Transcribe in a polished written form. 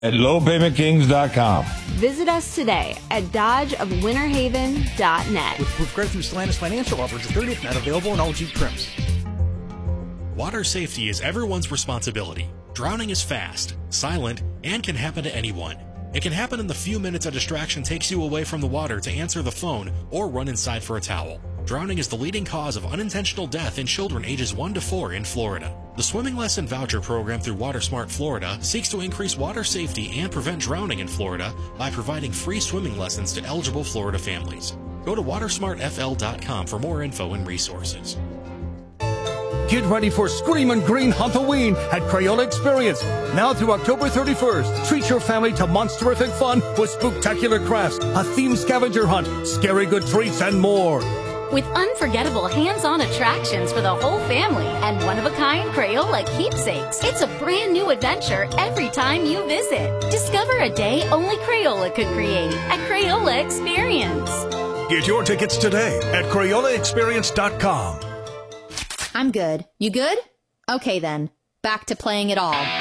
at lowpaymentkings.com. Visit us today at dodgeofwinterhaven.net. With proof credit through Stellantis Financial offers the 30th net available in all Jeep trims. Water safety is everyone's responsibility. Drowning is fast, silent, and can happen to anyone. It can happen in the few minutes a distraction takes you away from the water to answer the phone or run inside for a towel. Drowning is the leading cause of unintentional death in children ages 1 to 4 in Florida. The Swimming Lesson Voucher Program through WaterSmart Florida seeks to increase water safety and prevent drowning in Florida by providing free swimming lessons to eligible Florida families. Go to watersmartfl.com for more info and resources. Get ready for Screamin' Green Halloween at Crayola Experience. Now through October 31st, treat your family to monsterific fun with spooktacular crafts, a themed scavenger hunt, scary good treats, and more. With unforgettable hands-on attractions for the whole family and one-of-a-kind Crayola keepsakes. It's a brand new adventure every time you visit. Discover a day only Crayola could create at Crayola Experience. Get your tickets today at CrayolaExperience.com. I'm good. You good? Okay then. Back to playing it all.